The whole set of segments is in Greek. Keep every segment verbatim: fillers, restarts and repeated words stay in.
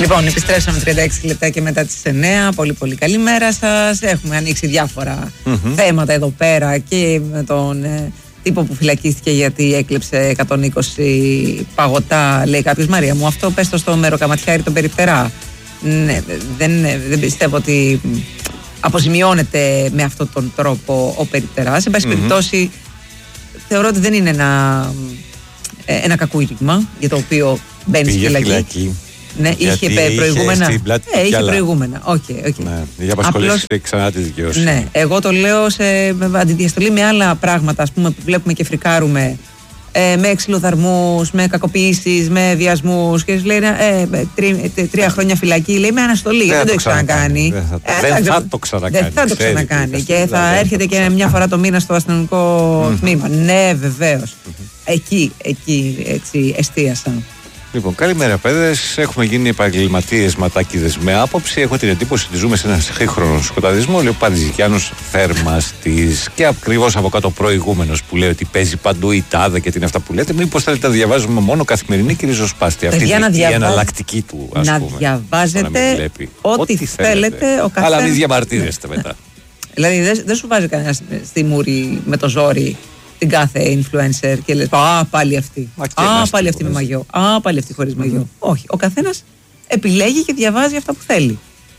Λοιπόν, επιστρέψαμε τριάντα έξι λεπτά και μετά τις εννιά. Πολύ πολύ καλή μέρα σας. Έχουμε ανοίξει διάφορα mm-hmm. θέματα εδώ πέρα και με τον ε, τύπο που φυλακίστηκε γιατί έκλεψε εκατόν είκοσι παγωτά. Λέει κάποιος, Μαρία μου, αυτό πες το στο Μεροκαματιάρη τον Περιπτερά. Ναι, δεν, δεν πιστεύω ότι αποζημιώνεται με αυτόν τον τρόπο ο Περιπτεράς. Εν πάση mm-hmm. περιπτώσει, θεωρώ ότι δεν είναι ένα, ένα κακούργημα για το οποίο μπαίνει στη φυλακή. φυλακή. Ναι, είχε προηγούμενα. Ε, είχε προηγούμενα. Okay, okay. Ναι, για απασχολήσει ξανά τη δικαιοσύνη. Ναι, εγώ το λέω σε αντιδιαστολή με άλλα πράγματα, ας πούμε, που βλέπουμε και φρικάρουμε. Ε, με ξυλοδαρμούς, με κακοποιήσεις, με βιασμούς. Και λέει ε, τρί, τρία χρόνια φυλακή. Λέει με αναστολή. Δεν, δεν το έχει ξανακάνει. Δεν θα, ε, δεν θα το ξανακάνει. Δεν θα το ξανακάνει. Και θα έρχεται και μια φορά το μήνα στο αστυνομικό τμήμα. Ναι, βεβαίως. Εκεί, εκεί έτσι εστίασα. Λοιπόν, καλημέρα παιδες. Έχουμε γίνει επαγγελματίες ματάκιδες με άποψη. Έχω την εντύπωση ότι ζούμε σε ένα σύγχρονο σκοταδισμό. Λέει ο Παντζικιάνος θερμαστής. Και ακριβώς από κάτω προηγούμενος που λέει ότι παίζει παντού η τάδε και την αυτά που λέτε. Μήπως θέλετε να διαβάζουμε μόνο καθημερινή και ριζοσπάστη. Αυτή είναι διαβάζ... η εναλλακτική του, ας να πούμε. Διαβάζετε ό,τι, ό,τι θέλετε. Ο καθένας... Αλλά μην διαμαρτύρεστε μετά. Δηλαδή δεν δε σου βάζει κανένα στη μούρη με το ζόρι την κάθε influencer και λες α, πάλι αυτή. Α, πάλι αυτή με μαγιό. Α, πάλι αυτή χωρίς μαγιό. Mm-hmm. Όχι. Ο καθένας επιλέγει και διαβάζει αυτά που θέλει.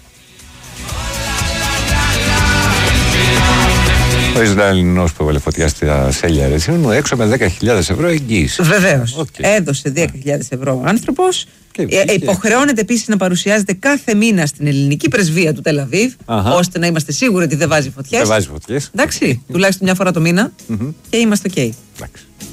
Ο Ισραηλινός που έβαλε φωτιά στα Σέλια Ρεσίμου έξω με δέκα χιλιάδες ευρώ εγγύηση. Βεβαίως. Okay. Έδωσε δέκα χιλιάδες ευρώ ο άνθρωπος. Και, ε, και, υποχρεώνεται επίσης να παρουσιάζεται κάθε μήνα στην ελληνική πρεσβεία του Τελαβίβ, ώστε να είμαστε σίγουροι ότι δεν βάζει φωτιές. Δεν βάζει φωτιές. Εντάξει, τουλάχιστον μια φορά το μήνα και είμαστε οκ. Okay.